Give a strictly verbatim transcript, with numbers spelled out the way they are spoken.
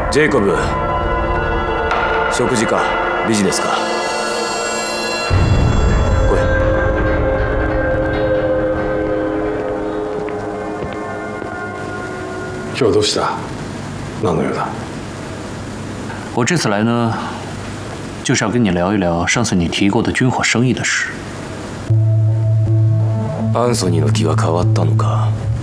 ジェイコブ、食事かビジネスか。来い。 今日はどうした？何の用だ？ 我这次来呢，就是要跟你聊一聊上次你提过的军火生意的事。 アンソニーの気が変わったのか？